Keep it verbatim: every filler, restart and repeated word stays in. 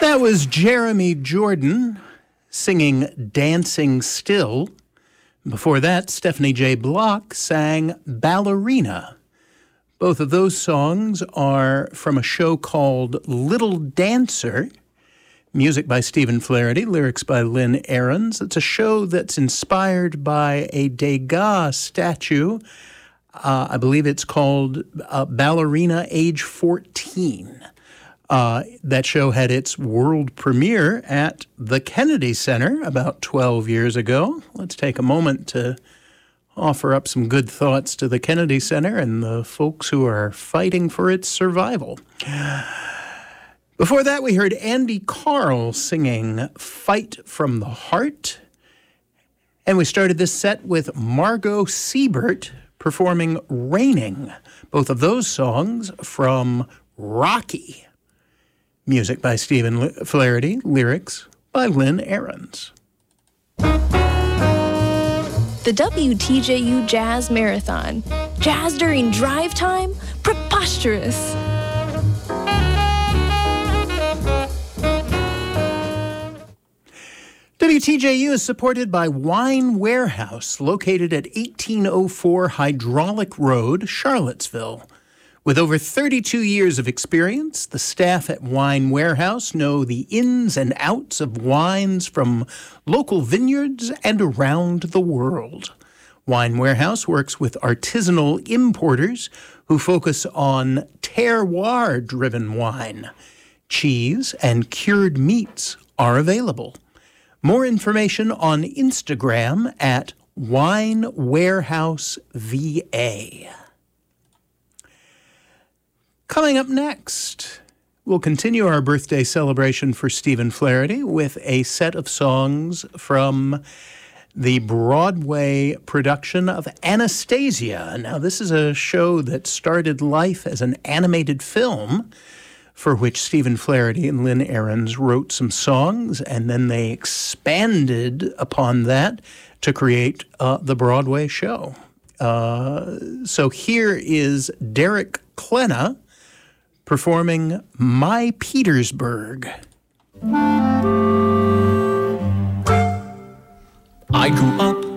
That was Jeremy Jordan singing Dancing Still. Before that, Stephanie J. Block sang Ballerina. Both of those songs are from a show called Little Dancer. Music by Stephen Flaherty, lyrics by Lynn Ahrens. It's a show that's inspired by a Degas statue. Uh, I believe it's called uh, Ballerina Age fourteen. Uh, that show had its world premiere at the Kennedy Center about twelve years ago. Let's take a moment to offer up some good thoughts to the Kennedy Center and the folks who are fighting for its survival. Before that, we heard Andy Carl singing Fight from the Heart. And we started this set with Margot Siebert performing Raining. Both of those songs from Rocky. Music by Stephen Flaherty, lyrics by Lynn Ahrens. The W T J U Jazz Marathon. Jazz during drive time? Preposterous! W T J U is supported by Wine Warehouse, located at eighteen oh four Hydraulic Road, Charlottesville. With over thirty-two years of experience, the staff at Wine Warehouse know the ins and outs of wines from local vineyards and around the world. Wine Warehouse works with artisanal importers who focus on terroir-driven wine. Cheese and cured meats are available. More information on Instagram at Wine Warehouse V A. Coming up next, we'll continue our birthday celebration for Stephen Flaherty with a set of songs from the Broadway production of Anastasia. Now, this is a show that started life as an animated film for which Stephen Flaherty and Lynn Ahrens wrote some songs, and then they expanded upon that to create uh, the Broadway show. Uh, so here is Derek Klena performing My Petersburg. I grew up